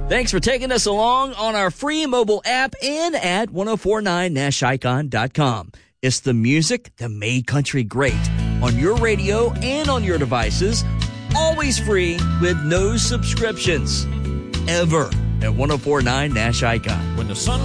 Thanks for taking us along on our free mobile app and at 1049nashicon.com. It's the music that made country great on your radio and on your devices, always free with no subscriptions, ever at 1049 Nash Icon. When the sun